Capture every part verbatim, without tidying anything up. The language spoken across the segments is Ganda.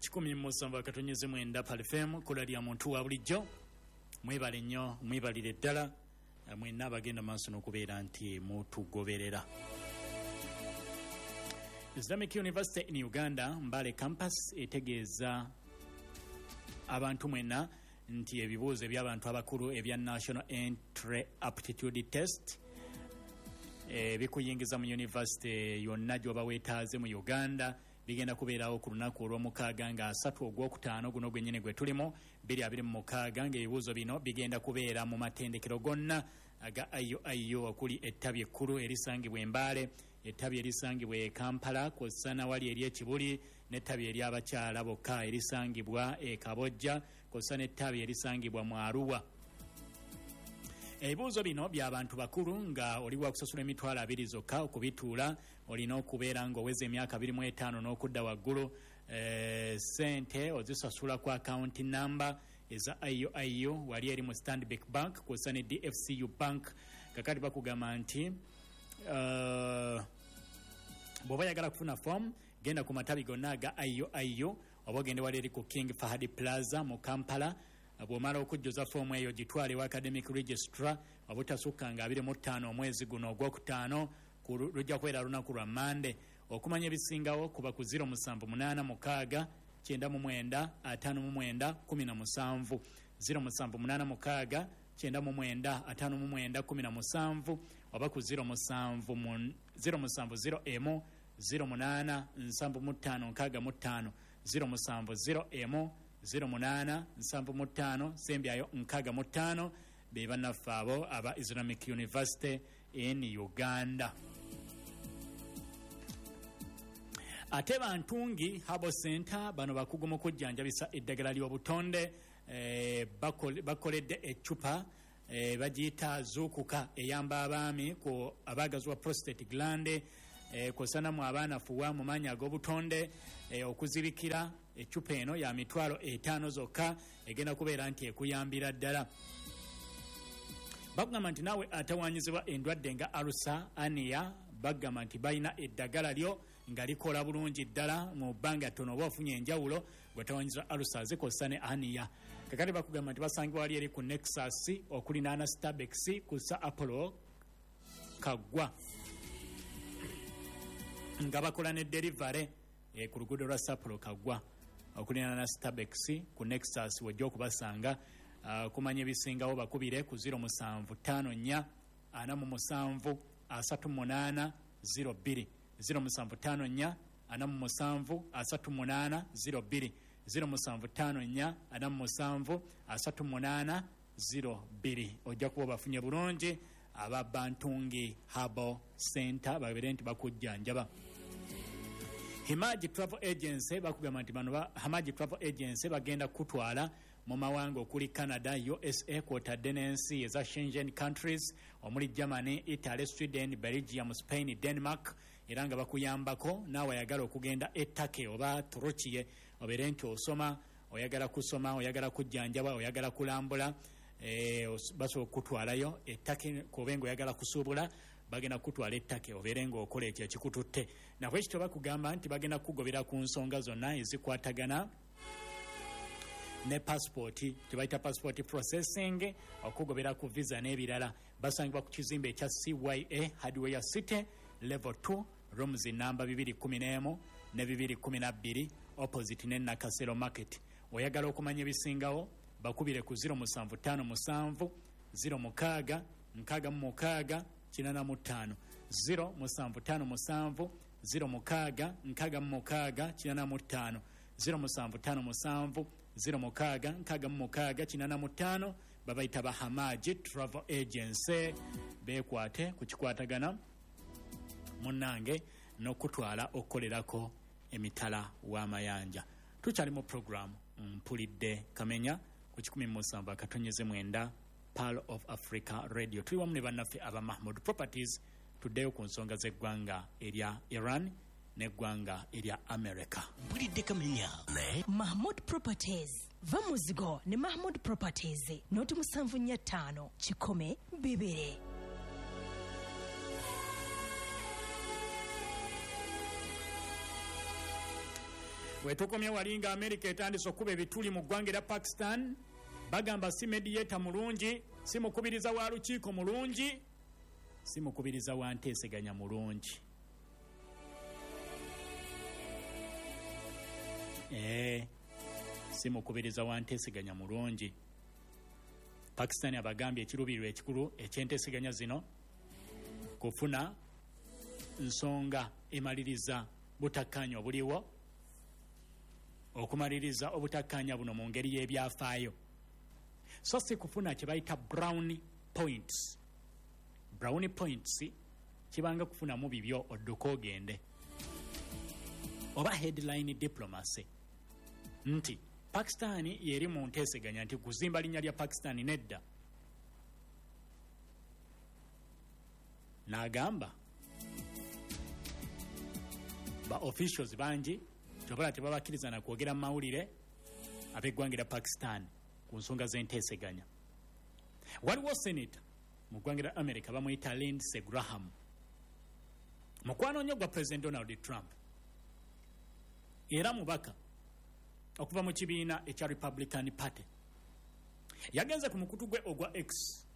kikumi musanvu akatonyeze mwenda Pal F M kola lya muntu wa bulijjo mwebale nnyo mwebalire ddala mwenna abagenda maaso n'okubeera nti mutugoberera. Islamic University in Uganda Mbale campus etegeeza abantu mwenna nti ebibuuzo by'abantu abakulu ebya National Entry Aptitude Test e, bikuyingiza mu university yonna gyoba weetaaze mu Uganda bigenda kubeerawo ku lunaku olw'omukaaga nga asatu ogwokutaano guno gwennyini gwe tulimo bbiri abiri mu mukaaga ng'ebibuuzo bino bigenda kubeera mu matendekero gonna aga I U I U okuli ettabi ekkulu erisangibwa e Mbale, ettabi erisangibwa e Kampala kw'ossa nawali eri ekibuli n'ettabi ery'abakyala bokka erisangibwa e Kabojja kw'ossa n'ettabi erisangibwa mu Arua. Ebibuuzo bino by'abantu bakulu nga oli wa kusasula emitwalo abiri zokka okubituula olina okubeera ng'oweza emyaka abiri mu etaano n'okudda waggulu. E, sente ozisasula ku account number eza I U I U wali eri mu Stanbic Bank kw'ossa ne D F C U Bank. Kakati bakugamba nti uh, bw'oba yagala kufuna form genda ku matabi gonna aga I U I U oba ogende wali eri ku King Fahad Plaza mu Kampala. Bw'omala okujjoza foomu eyo gitwale wa academic registrar obutasukka nga abiri mu ttaano omwezi guno ogwokutaano lujja kubeera lunaku lwa Mande. Okumanya ebisingawo kuba ku zero musanvu munaana mukaaga kyenda mu mwenda ataano mu mwenda kumi na musanvu zero musanvu munaana mukaaga kyenda mu mwenda ataano mu mwenda kumi na musanvu oba ku zero musanvu zero musanvu zero emu zero munaana nsanvu mu ttaano nkaaga mu ttaano zero musanvu zero emu zero munaana nsanvu mu ttaano sembyayo nkaaga mu ttaano be bannaffe abo aba Islamic University in Uganda. Ate Bantungi Herbal Center bano bakugu mu kujjanjabisa eddagala ly'obutonde eh, bakoledde eccupa eh, bagiyita zuukuka eyamba abaami ku abaagazibwa prostate glande eh, kw'osanamu abaanafuwa mu maanyi ag'obutonde eh, okuzibikira eccupa eno ya mitwalo etaano zokka egenda kubeera nti ekuyambira ddala. Bagamba nti naawe atawaanyizibwa endwadde nga alusa ania bagamba nti balina eddagala lyo nga likola bulungi ddala mu bbanga ttono oba ofunye enjawulo gwetawaanyizibwa alusa zikossa ne ania. Kakati bakugamba nti basangibwa wali eri ku Nexus okuli Nana Starbex kussa Apollo Kaggwa nga bakola ne delivery e, ku luguudo lwa Apollo Kaggwa okuli Nana Starbex ku Nexus wajja okubasanga. Uh, kumanya ebisingawo bakubire ku zero musanvu ttaano nnya ana mu musanvu asatu munaana zero bbiri zero musanvu ttaano nnya ana mu musanvu asatu munaana zero bbiri zero musanvu ttaano nnya ana mu musanvu asatu munaana zero bbiri. Ojja kuba bafunye bulungi aba Bantungi Herbal Center babere nti bakujjanjaba. Himaji Travel Agency bakugamba nti bano ba Hamaji Travel Agency bagenda kutwala mu mawanga okuli Canada, U S A kwotadde n'ensi eza Schengen countries omuli Germany, Italy, Sweden, Belgium, Spain, Denmark era nga bakuyambako naawe ayagala okugenda e Turkey oba Turukiye obeere nti osoma oyagala kusoma oyagala kujjanjaba oyagala kulambula e, basobola okutwalayo e Turkey kubenga oyagala kusuubula bagenda kutwala ettake obeere ng'okola ekyo ekikututte. Nakwekityo bakugamba nti bagenda kugobera ku nsonga zonna ezikwatagana ne passport kibaita passport processing okugobera ku visa n'ebirala. Basangibwa ku kizimbe ekya C Y A Hardware City level two rooms number bibiri kumi n'emu ne bibiri kumi na bbiri opposite ne Nakasero market. Oyagala okumanya ebisingawo bakubire ku zero musanvu ttaano musanvu zero mukaaga nkaaga mu mukaaga kinana mu ttaano zero musanvu ttaano musanvu zero mukaaga nkaaga mu mukaaga kinana mu ttaano zero musanvu ttaano musanvu zero mukaaga nkaaga mu mukaaga kinana mu ttaano. Babayita ba Hamaji Travel Agency beekwate ku kikwatagana munnange n'okutwala okukolerako emitala w'amayanja. Tukyali mu programu mpulidde kamenya ku kikumi mu musanvu akatonyeze mwenda Pearl of Africa Radio. Tuli wamu ne bannaffe aba Mahmood Properties tuddeyo ku nsonga z'eggwanga erya Iran n'eggwanga erya America. Mpulidde kamenya ne Mahmood Properties va muzigo ne Mahmood Properties noti musanvu nnya ttaano kikome bibiri. wetukomye wali nga America etandise okuba ebituli mu ggwanga erya Pakistan bagamba si mediator mulungi, si mukubiriza wa lukiiko mulungi, si mukubiriza wa nteeseganya mulungi. Eh, si mukubiriza wa nteeseganya mulungi. Pakistan abagambye ekirubiriro ekikulu ekyenteeseganya zino kufuna nsonga emaliriza butakkaanya obuliwo, okumaliriza obutakkaanya buno mu ngeri y'ebyafaayo, so si kufuna kye bayita brown points. Brown points kibanga kufunamu bibyo odduka ogende, oba headline diplomacy nti Pakistan yeri mu nteeseganya nti kuzimba linnya lya Pakistan nedda. N'agamba ba officials bangi tobala tebabakkiriza na kwogera mu mawulire ab'eggwanga lya Pakistan ku nsonga z'enteeseganya. Waliwo senator mu ggwanga lya America bamuyita Lindsey Graham, mukwano nnyo gwa President Donald Trump era mubaka okuva mu kibiina ekya Republican Party. Yagenze ku mukutu gwe ogwa X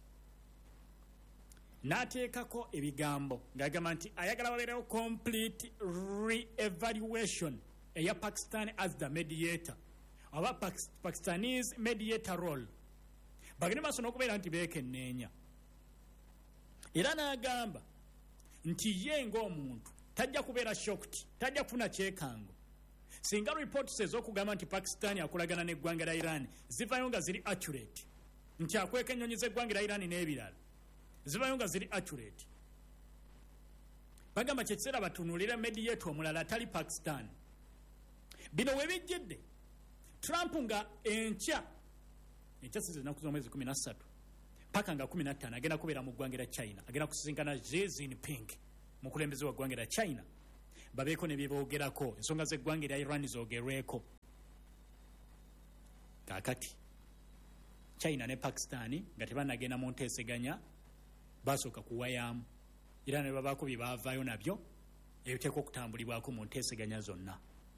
n'ateekako ebigambo ng'agamba nti ayagala wabeerewo complete re-evaluation eya Pakistan as the mediator oba Pakistanese mediator role, bagende maaso n'okubeera nti beekenneenya. Era n'agamba nti ye ng'omuntu tajja kubeera shocked, tajja kufuna kyekango singa reports ez'okugamba nti Pakistan akolagana n'eggwanga lya Iran zivayo nga ziri accurate, nti akweka ennyonyi z'eggwanga lya Iran n'ebirala zivayo nga ziri accurate. Bagamba kyekiseera batunuulira mediator omulala atali Pakistan. Bino we bijjedde Trump nga enkya enkya size ennaku z'omwezi kumi na ssatu paka nga kumi na ttaano agenda kubeera mu ggwanga lya China, agenda kusisinkana Xi Jinping mukulembeze wa ggwanga lya China, babeeko ne bye boogerako, ensonga z'eggwanga lya Iran zoogerweko. Kaakati China ne Pakistan nga tebanagenda mu nteeseganya basooka kuwayaamu era ne babaako bye baavaayo nabyo ebiteekwa okutambulibwako mu nteeseganya zonna.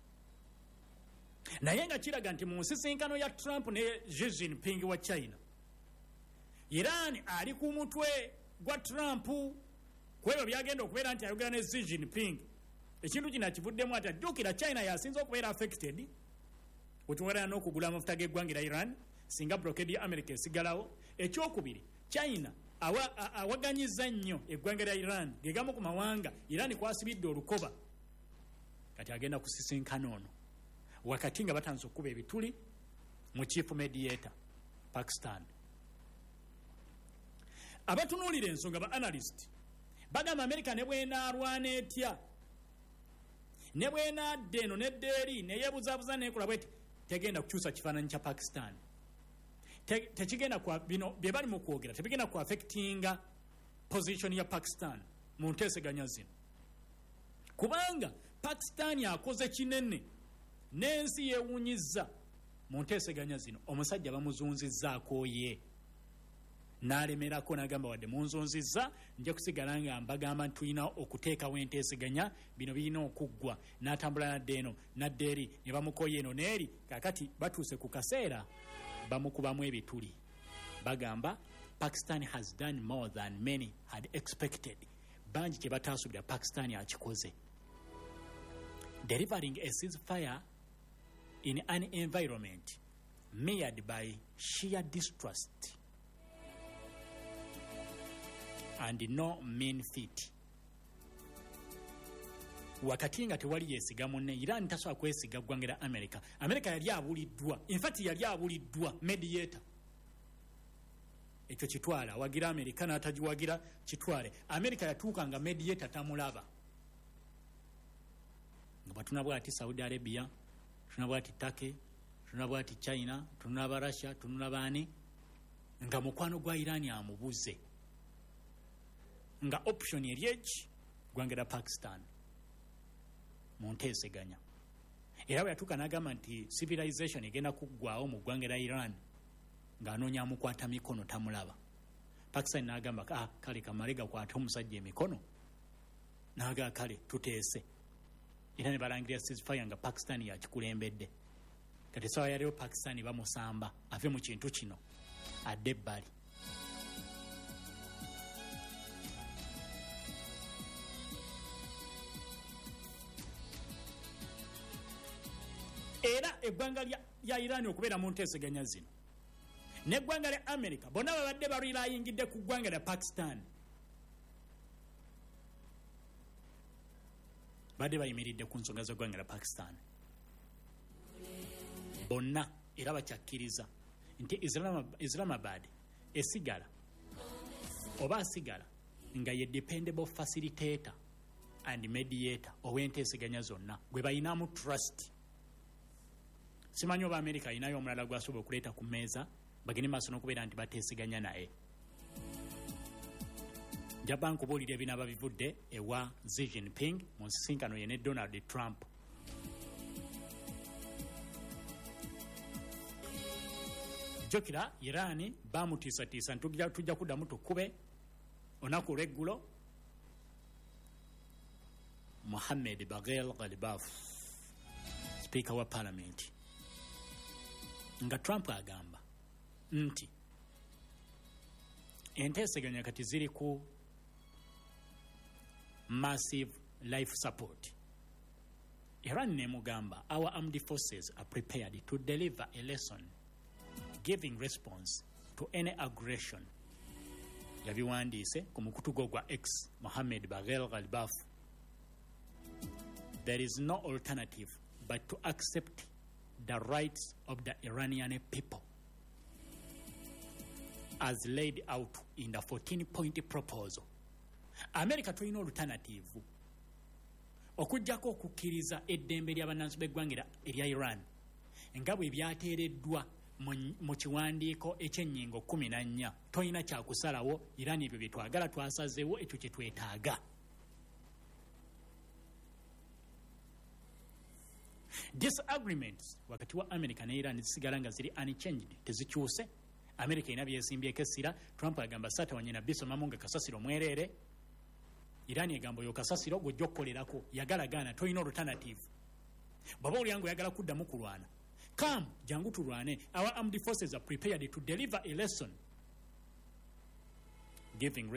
Naye nga kiraga nti mu nsisinkano ya Trump ne Xi Jinping wa China, Iran ali ku mutwe gwa Trump ku ebyo byagenda okubeera nti ayogera ne Xi Jinping. Ekintu kino kivuddemu ati ajjukira China yasinze okubeera affected wetwogera n'okugula amafuta g'eggwanga lya Iran singa blockade ya America esigalawo. Ekyokubiri, China awa awaganyiza nnyo eggwanga lya Iran gegamu ku mawanga Iran kwasibidde olukoba. Kati agenda kusisinkana ono wakati nga batanze okuba ebituli mu chief mediator Pakistan. Abatunuulira ensonga ba analyst bagamba America ne bw'enaalwana etya ne bw'enadda eno neddeeri neyeebuzaabuza neekola bweti tegenda kukyusa kifaananyi kya Pakistan. Tekigenda kwa bino bye bali mu kwogera tebigenda ku affectinga position ya Pakistan mu nteeseganya zino, kubanga Pakistan akoze kinene n'ensi yeewuunyizza mu nteeseganya zino. Omusajja bamuzunzizzaako ye n'alemerako n'agamba wadde munzunzizza nja kusigala nga mbagamba nti tulina okuteekawo enteeseganya, bino birina okuggwa. N'atambula nadde eno nadde eri ne bamukoye eno n'eri. Kaakati batuuse ku kaseera bamukubamu ebituli bagamba Pakistan has done more than many had expected. Bangi kye bataasuubira Pakistan akikoze, delivering a ceasefire in an environment marred by sheer distrust and no mean feat. Wakati nga tewali yeesiga munne, Iran tasobola kwesiga ggwanga lya America. America yali abuliddwa, in fact yali abuliddwa mediator. Ekyo kitwala awagira America n'atagiwagira kitwale. America yatuuka nga mediator tamulaba. Nga batuna bwati Saudi Arabia, tuna bwati Turkey, tuna bwati China, tuna ba Russia, tuna baani, nga mukwano gwa Iran amubuze. Nga option eri eki ggwanga lya Pakistan mu nteeseganya. Era bwe yatuuka n'agamba nti civilization egenda kuggwawo mu ggwanga lya Iran ng'anoonya amukwata mikono tamulaba. Pakistan n'agamba ah, kale kamale gakwate omusajja emikono, n'aga kale tuteese. era ne balangira ceasefire nga Pakistan yakikulembedde. Kati sawa yaliwo Pakistan bamusamba ave mu kintu kino adde ebbali. Era eggwanga lya Iran okubeera mu nteeseganya zino n'eggwanga lya America bonna babadde balirayingidde ku ggwanga lya Pakistan. Badde bayimiridde ku nsonga z'eggwanga lya Pakistan bonna, era bakyakkiriza nti Islamabad esigala oba asigala nga ye dependable facilitator and mediator ow'enteeseganya zonna gwe bayinamu trust. Simanyi oba America ayinayo omulala gwasobola okuleeta ku mmeeza bagende maaso n'okubeera nti bateeseganya naye. Njaba nkubuulira ebinaaba bivudde ewa Xi Jinping mu nsisinkano ye ne Donald Trump. Jokira Iran bamutiisatiisa ntujja tujja kuddamu tukube onaku olw'eggulo Mohammed Baghel Ghalibaf, speaker wa parliament, nga Trump agamba nti enteeseganya kati ziri ku massive life support. Iran ne mugamba our armed forces are prepared to deliver a lesson giving response to any aggression. Yabiwandiise ku mukutu gwa X Mohammed Baghel Ghalibaf. There is no alternative but to accept the rights of the Iranian people as laid out in the fourteen point proposal. America tulina alternative okujjako okukkiriza eddembe ly'abannansi b'eggwanga erya Iran nga bwe byateereddwa mu kiwandiiko ekyennyingo kumi na nnya. Tolina kyakusalawo, Iran ebyo bye twagala twasazeewo, ekyo kye twetaaga. Disagreements wakati wa America ne Iran zisigala nga ziri unchanged, tezikyuse. America ina byesimbyeko essira. Trump agamba saatawanye na bisomamu nga kasasiro mwereere. Iran egamba yo kasasiro gojja okukolerako, yagala gaana, tolina alternative. Baba olyango yagala kuddamu kulwana, come jangu tulwane. Our armed forces are prepared to deliver a lesson giving